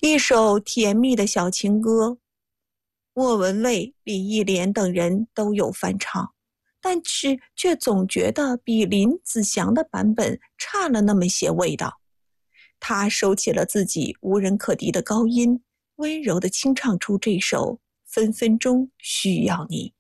一首甜蜜的小情歌。莫文蔚、李忆莲等人都有翻唱，但是却总觉得比林子祥的版本差了那么些味道。他收起了自己无人可敌的高音，温柔地清唱出这首《分分钟需要你》。